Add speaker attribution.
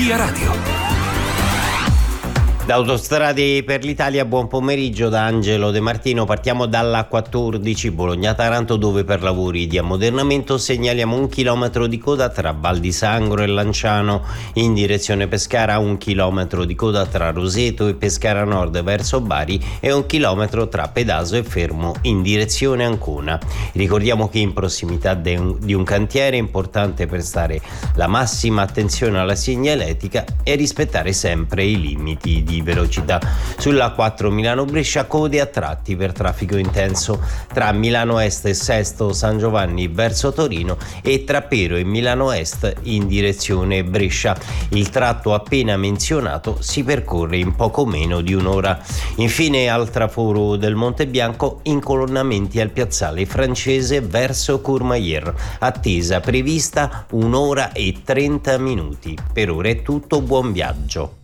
Speaker 1: Via Radio.
Speaker 2: Da Autostrade per l'Italia, buon pomeriggio da Angelo De Martino. Partiamo dalla 14 Bologna-Taranto, dove per lavori di ammodernamento segnaliamo 1 chilometro di coda tra Val di Sangro e Lanciano in direzione Pescara, 1 chilometro di coda tra Roseto e Pescara Nord verso Bari e 1 chilometro tra Pedaso e Fermo in direzione Ancona. Ricordiamo che in prossimità di un cantiere è importante prestare la massima attenzione alla segnaletica e rispettare sempre i limiti di velocità. Sulla 4 Milano-Brescia, code a tratti per traffico intenso tra Milano Est e Sesto San Giovanni verso Torino e tra Pero e Milano Est in direzione Brescia. Il tratto appena menzionato si percorre in poco meno di un'ora. Infine al traforo del Monte Bianco, incolonnamenti al piazzale francese verso Courmayeur, attesa prevista 1 ora e 30 minuti. Per ora è tutto, buon viaggio.